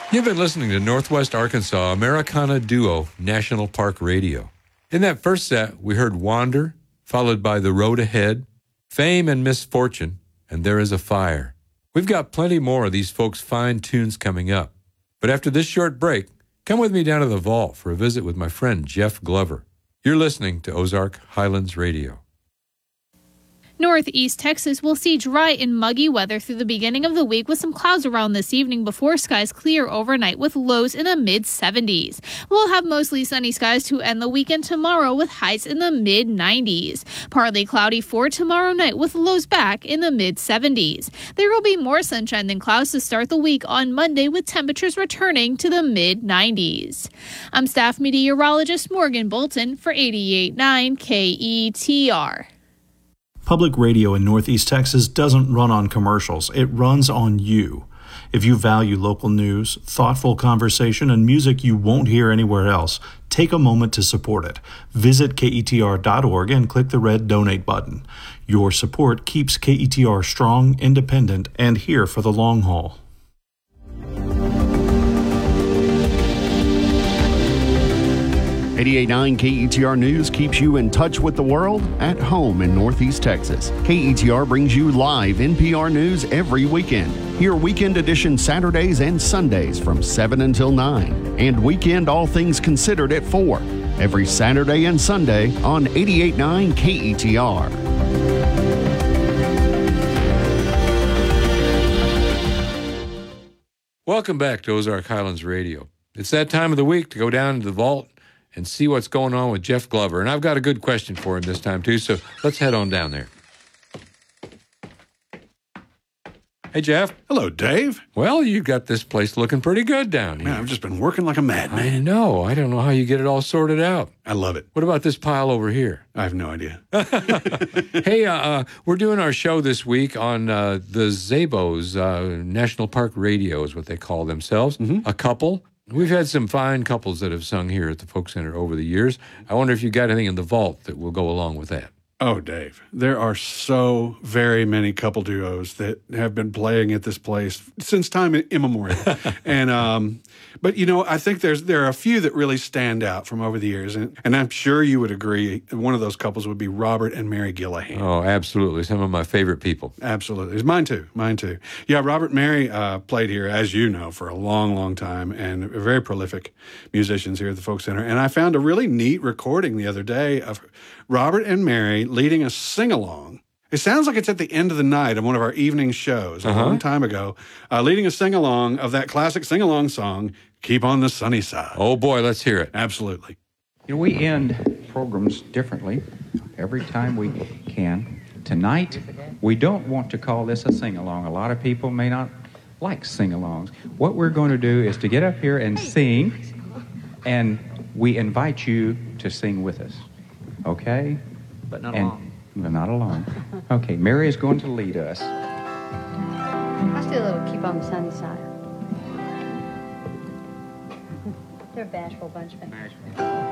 You've been listening to Northwest Arkansas Americana Duo National Park Radio. In that first set, we heard Wander, followed by The Road Ahead, Fame and Misfortune, and There Is a Fire. We've got plenty more of these folks' fine tunes coming up. But after this short break, come with me down to the vault for a visit with my friend Jeff Glover. You're listening to Ozark Highlands Radio. Northeast Texas will see dry and muggy weather through the beginning of the week with some clouds around this evening before skies clear overnight with lows in the mid-70s. We'll have mostly sunny skies to end the weekend tomorrow with highs in the mid-90s. Partly cloudy for tomorrow night with lows back in the mid-70s. There will be more sunshine than clouds to start the week on Monday with temperatures returning to the mid-90s. I'm staff meteorologist Morgan Bolton for 88.9 KETR. Public radio in Northeast Texas doesn't run on commercials. It runs on you. If you value local news, thoughtful conversation, and music you won't hear anywhere else, take a moment to support it. Visit KETR.org and click the red Donate button. Your support keeps KETR strong, independent, and here for the long haul. 88.9 KETR News keeps you in touch with the world at home in Northeast Texas. KETR brings you live NPR News every weekend. Hear Weekend Edition Saturdays and Sundays from 7 until 9. And Weekend All Things Considered at 4. Every Saturday and Sunday on 88.9 KETR. Welcome back to Ozark Highlands Radio. It's that time of the week to go down to the vault and see what's going on with Jeff Glover. And I've got a good question for him this time, too, so let's head on down there. Hey, Jeff. Hello, Dave. Well, you got this place looking pretty good down here. Man, I've just been working like a madman. I know. I don't know how you get it all sorted out. I love it. What about this pile over here? I have no idea. Hey, we're doing our show this week on the Zabos, National Park Radio is what they call themselves, a couple. We've had some fine couples that have sung here at the Folk Center over the years. I wonder if you got anything in the vault that will go along with that. Oh, Dave, there are so very many couple duos that have been playing at this place since time immemorial. And but, you know, I think there are a few that really stand out from over the years. And I'm sure you would agree one of those couples would be Robert and Mary Gillahan. Oh, absolutely. Some of my favorite people. Absolutely. It's mine too. Mine too. Yeah, Robert and Mary played here, as you know, for a long, long time and are very prolific musicians here at the Folk Center. And I found a really neat recording the other day of Robert and Mary leading a sing-along. It sounds like it's at the end of the night of one of our evening shows a long time ago, leading a sing-along of that classic sing-along song, Keep on the Sunny Side. Oh, boy, let's hear it. Absolutely. You know, we end programs differently every time we can. Tonight, we don't want to call this a sing-along. A lot of people may not like sing-alongs. What we're going to do is to get up here and sing, and we invite you to sing with us. Okay? But not alone. But not alone. Okay, Mary is going to lead us. Let's do a little Keep on the Sunny Side. They're a bashful bunch of